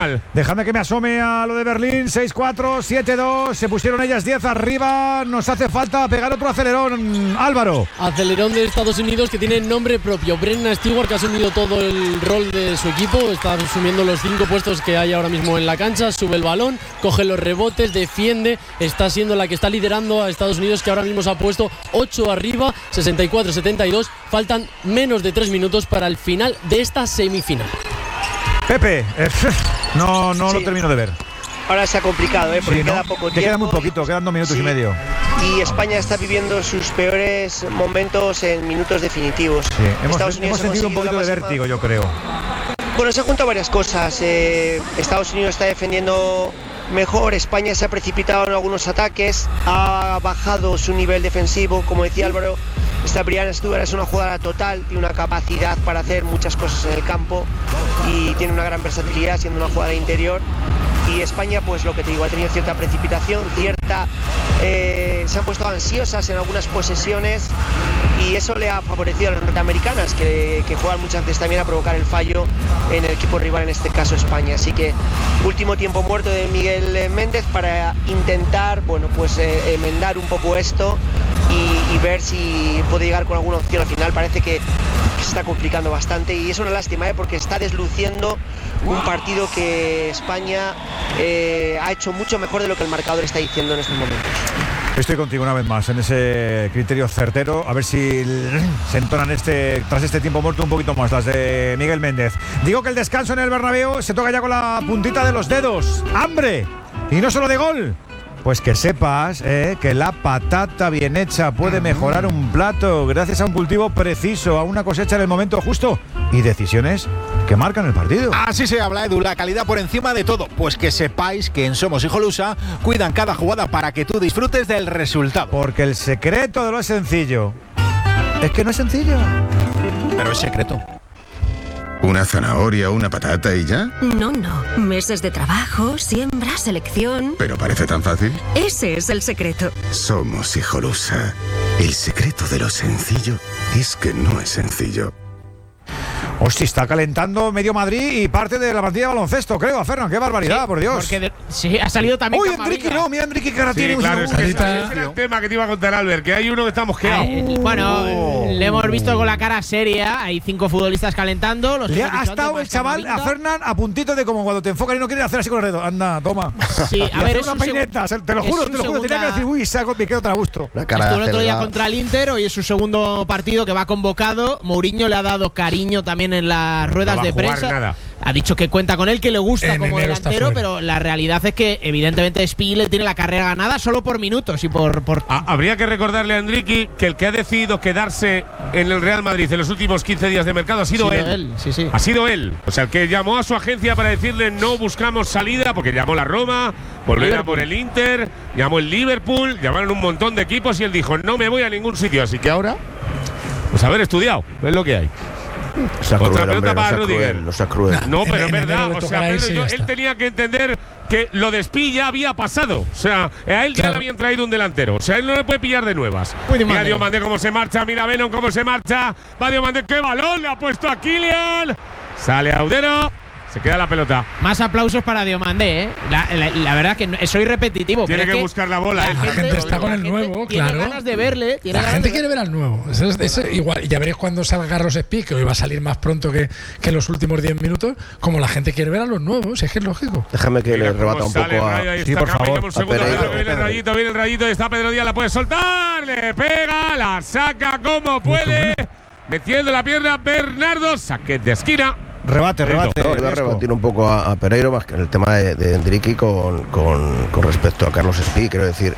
Déjame que me asome a lo de Berlín. 6-4, 7-2. Se pusieron ellas 10 arriba. Nos hace falta pegar otro acelerón, Álvaro. Acelerón de Estados Unidos que tiene nombre propio. Brenna Stewart, que ha asumido todo el rol de su equipo. Está asumiendo los 5 puestos que hay ahora mismo en la cancha. Sube el balón, coge los rebotes, defiende. Está siendo la que está liderando a Estados Unidos, que ahora mismo se ha puesto 8 arriba, 64-72. Faltan menos de 3 minutos para el final de esta semifinal. Pepe, no lo termino de ver. Ahora se ha complicado, porque sí, ¿no? queda poco tiempo. Te queda muy poquito, quedan 2 minutos y medio. Y España está viviendo sus peores momentos en minutos definitivos. Sí, hemos sentido un poquito de vértigo, yo creo. Bueno, se han juntado varias cosas. Estados Unidos está defendiendo mejor, España se ha precipitado en algunos ataques, ha bajado su nivel defensivo, como decía Álvaro. Esta Brianna Stewart es una jugadora total, tiene una capacidad para hacer muchas cosas en el campo y tiene una gran versatilidad siendo una jugadora interior. Y España, pues lo que te digo, ha tenido cierta precipitación, se han puesto ansiosas en algunas posesiones y eso le ha favorecido a las norteamericanas que juegan muchas veces también a provocar el fallo en el equipo rival, en este caso España. Así que último tiempo muerto de Miguel Méndez para intentar, enmendar un poco esto y ver si puede llegar con alguna opción al final. Parece que se está complicando bastante y es una lástima, porque está desluciendo un partido que España ha hecho mucho mejor de lo que el marcador está diciendo en estos momentos. Estoy contigo una vez más en ese criterio certero. A ver si se entonan tras este tiempo muerto un poquito más las de Miguel Méndez. Digo que el descanso en el Bernabéu se toca ya con la puntita de los dedos. ¡Hambre! Y no solo de gol. Pues que sepas que la patata bien hecha puede mejorar un plato gracias a un cultivo preciso, a una cosecha en el momento justo y decisiones que marcan el partido. Así se habla, Edu, la calidad por encima de todo. Pues que sepáis que en Somos Hijolusa cuidan cada jugada para que tú disfrutes del resultado. Porque el secreto de lo sencillo es que no es sencillo, pero es secreto. ¿Una zanahoria, una patata y ya? No. Meses de trabajo, siembra, selección. ¿Pero parece tan fácil? Ese es el secreto. Somos Hijolusa. El secreto de lo sencillo es que no es sencillo. Hostia, está calentando medio Madrid y parte de la partida de baloncesto, creo, Fernan. ¡Qué barbaridad, por Dios! Porque sí, ha salido también. ¡Uy, Enrique no! Mira, Enrique, que ahora tiene un claro, ese era el tema que te iba a contar, Albert, que hay uno que está mosqueado. Le hemos visto con la cara seria. Hay 5 futbolistas calentando. Ha estado el chaval a Fernan a puntito de como cuando te enfocan y no quieres hacer así con el dedo. Anda, toma. Sí, a ver, es una peineta. Te lo juro. Tenía que decir, uy, me quedo tan a gusto. Estuvo el otro día contra el Inter. Hoy es su segundo partido que va convocado. Mourinho le ha dado cariño también en las ruedas de prensa. Nada. Ha dicho que cuenta con él, que le gusta como delantero, pero la realidad es que evidentemente Spi le tiene la carrera ganada solo por minutos y por… Habría que recordarle a Enrique que el que ha decidido quedarse en el Real Madrid en los últimos 15 días de mercado ha sido él. Sí. Ha sido él. O sea, el que llamó a su agencia para decirle no buscamos salida, porque llamó la Roma, volvió a por el Inter, llamó el Liverpool, llamaron un montón de equipos y él dijo no me voy a ningún sitio. Así que ahora, pues haber estudiado, es lo que hay. Otra pelota para Rudiger. No seas cruel. No, pero es verdad. O sea, él tenía que entender que lo de Spi ya había pasado. O sea, a él ya le habían traído un delantero. O sea, él no le puede pillar de nuevas. Mira Diomandé cómo se marcha. Mira Venom cómo se marcha. Va Diomandé. ¡Qué balón le ha puesto a Kylian! Sale Audero. Se queda la pelota. Más aplausos para Diomandé, ¿eh? La verdad es que soy repetitivo. Tiene que buscar la bola. La gente está con el nuevo, tiene claro. ganas de verle. La gente quiere ver al nuevo. Eso igual. Ya veréis cuando salga Carlos Spi, que hoy va a salir más pronto que los últimos 10 minutos. Como la gente quiere ver a los nuevos, es que es lógico. Déjame que le rebata un poco a… Sí, por favor. Viene el rayito. Está Pedro Díaz. La puede soltar. Le pega. La saca como puede. Metiendo la pierna Bernardo. Saque de esquina. Rebate. Voy a rebatir un poco a Pereiro más que en el tema de Endriqui con respecto a Carlos Spi. Quiero decir,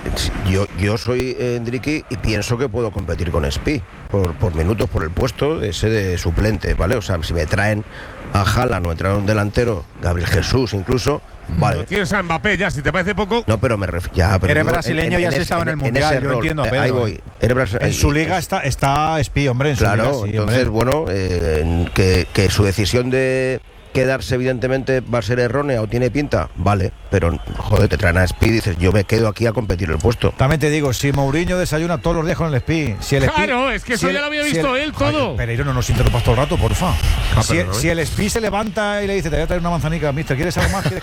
yo soy Endriqui y pienso que puedo competir con Spi por minutos, por el puesto ese de suplente, ¿vale? O sea, si me traen a Haaland o me traen un delantero, Gabriel Jesús incluso, vale. No tienes a Mbappé ya, si te parece poco. No, pero me refiero… Eres brasileño y has estado en el Mundial, yo entiendo, Pedro. Ahí voy. En su liga está Spi, hombre. En claro, su liga, sí, entonces, hombre. bueno, que su decisión de quedarse evidentemente va a ser errónea o tiene pinta, vale, pero joder, te traen a Speed y dices, yo me quedo aquí a competir el puesto. También te digo, si Mourinho desayuna todos los días con el Speed, claro, es que eso ya lo había visto él todo. Pereiro, no nos interrumpas todo el rato, porfa. Si el Speed se levanta y le dice, te voy a traer una manzanica, mister, ¿quieres algo más?